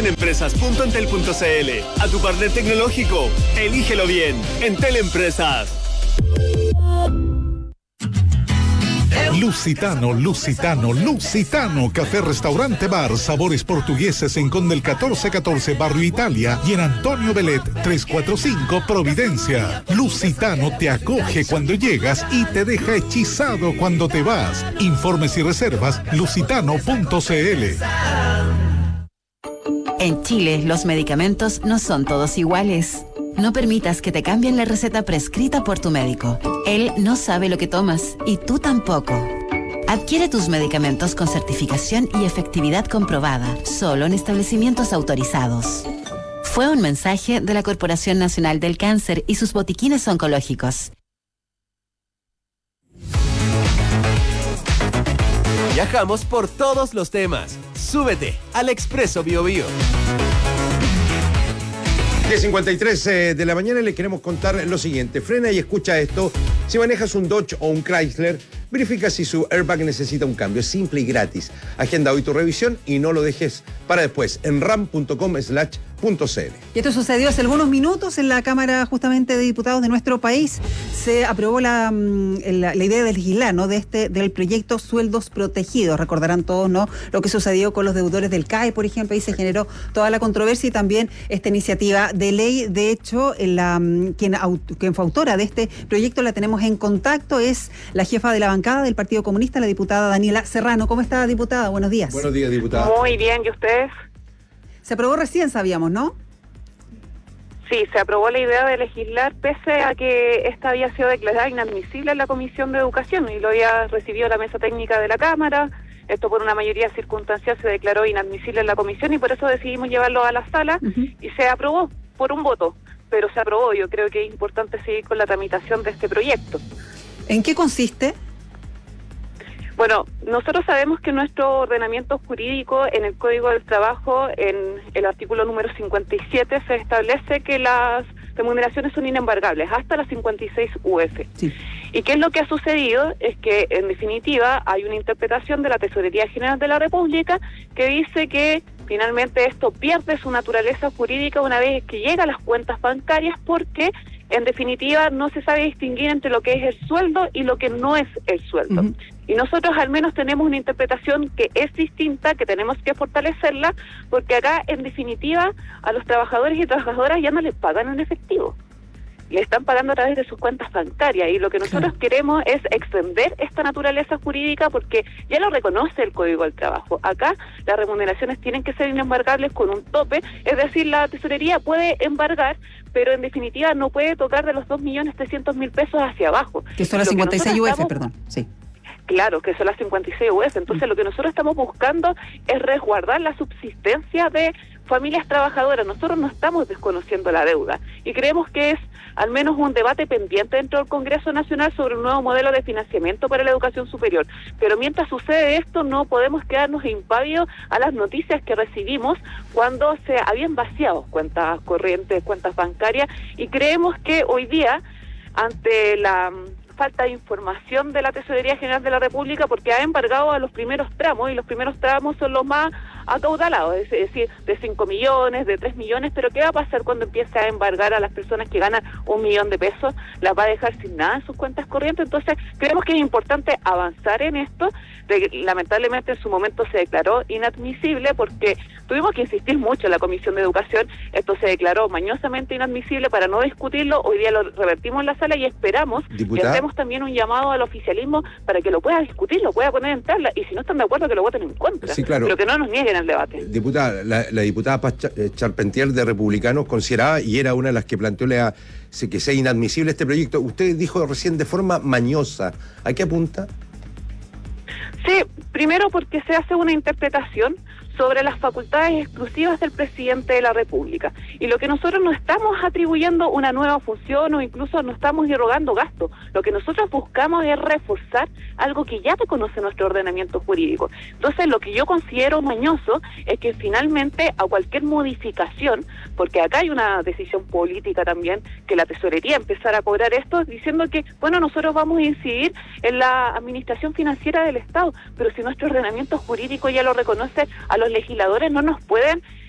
en empresas.entel.cl. A tu partner tecnológico, elígelo bien. Entel Empresas. Lusitano, Café Restaurante Bar, sabores portugueses en Conde el 1414, Barrio Italia, y en Antonio Belet 345, Providencia. Lusitano te acoge cuando llegas y te deja hechizado cuando te vas. Informes y reservas, lusitano.cl. En Chile, los medicamentos no son todos iguales. No permitas que te cambien la receta prescrita por tu médico. Él no sabe lo que tomas y tú tampoco. Adquiere tus medicamentos con certificación y efectividad comprobada, solo en establecimientos autorizados. Fue un mensaje de la Corporación Nacional del Cáncer y sus botiquines oncológicos. Viajamos por todos los temas. Súbete al Expreso BioBio. 10:53 de la mañana y le queremos contar lo siguiente. Frena y escucha esto. Si manejas un Dodge o un Chrysler, verifica si su airbag necesita un cambio. Es simple y gratis. Agenda hoy tu revisión y no lo dejes para después en ram.com/.cl. Y esto sucedió hace algunos minutos en la Cámara justamente de Diputados de nuestro país. Se aprobó la idea de legislar, ¿no? del proyecto Sueldos Protegidos. Recordarán todos, ¿no?, lo que sucedió con los deudores del CAE, por ejemplo. Ahí se generó toda la controversia y también esta iniciativa de ley. De hecho, quien fue autora de este proyecto la tenemos en contacto. Es la jefa de la bancada del Partido Comunista, la diputada Daniela Serrano. ¿Cómo está, diputada? Buenos días. Buenos días, diputada. Muy bien, ¿y ustedes? Se aprobó recién, sabíamos, ¿no? Sí, se aprobó la idea de legislar pese a que esta había sido declarada inadmisible en la Comisión de Educación y lo había recibido la mesa técnica de la Cámara. Esto por una mayoría circunstancial se declaró inadmisible en la Comisión y por eso decidimos llevarlo a la sala y se aprobó por un voto, pero se aprobó. Yo creo que es importante seguir con la tramitación de este proyecto. ¿En qué consiste? Bueno, nosotros sabemos que nuestro ordenamiento jurídico en el Código del Trabajo, en el artículo número 57, se establece que las remuneraciones son inembargables hasta las 56 UF. Sí. ¿Y qué es lo que ha sucedido? Es que, en definitiva, hay una interpretación de la Tesorería General de la República que dice que finalmente esto pierde su naturaleza jurídica una vez que llega a las cuentas bancarias porque, en definitiva, no se sabe distinguir entre lo que es el sueldo y lo que no es el sueldo. Y nosotros al menos tenemos una interpretación que es distinta, que tenemos que fortalecerla, porque acá, en definitiva, a los trabajadores y trabajadoras ya no les pagan en efectivo. Le están pagando a través de sus cuentas bancarias y lo que nosotros queremos es extender esta naturaleza jurídica porque ya lo reconoce el Código del Trabajo. Acá las remuneraciones tienen que ser inembargables con un tope, es decir, la tesorería puede embargar, pero en definitiva no puede tocar de los 2.300.000 pesos hacia abajo. Que son las 56 UF, perdón, sí. Claro, que son las 56 UF. Entonces lo que nosotros estamos buscando es resguardar la subsistencia de familias trabajadoras. Nosotros no estamos desconociendo la deuda y creemos que es al menos un debate pendiente dentro del Congreso Nacional sobre un nuevo modelo de financiamiento para la educación superior. Pero mientras sucede esto, no podemos quedarnos impávidos a las noticias que recibimos cuando se habían vaciado cuentas corrientes, cuentas bancarias, y creemos que hoy día, ante la falta de información de la Tesorería General de la República, porque ha embargado a los primeros tramos, y los primeros tramos son los más acaudalados, es decir, de 5 millones, de 3 millones, pero ¿qué va a pasar cuando empiece a embargar a las personas que ganan 1 millón de pesos? Las va a dejar sin nada en sus cuentas corrientes. Entonces, creemos que es importante avanzar en esto. Lamentablemente en su momento se declaró inadmisible porque tuvimos que insistir mucho en la Comisión de Educación. Esto se declaró mañosamente inadmisible para no discutirlo. Hoy día lo revertimos en la sala y esperamos que hacemos también un llamado al oficialismo para que lo pueda discutir, lo pueda poner en tabla, y si no están de acuerdo que lo voten en contra, sí, claro, pero que no nos nieguen el debate. Diputada, la diputada Paz Charpentier de Republicanos consideraba, y era una de las que planteó que sea inadmisible este proyecto. Usted dijo recién de forma mañosa. ¿A qué apunta? Sí, primero porque se hace una interpretación sobre las facultades exclusivas del presidente de la República. Y lo que nosotros no estamos atribuyendo una nueva función o incluso no estamos irrogando gasto. Lo que nosotros buscamos es reforzar algo que ya reconoce nuestro ordenamiento jurídico. Entonces, lo que yo considero mañoso es que finalmente a cualquier modificación, porque acá hay una decisión política también, que la tesorería empezara a cobrar esto, diciendo que, bueno, nosotros vamos a incidir en la administración financiera del Estado, pero si nuestro ordenamiento jurídico ya lo reconoce, a los legisladores no nos pueden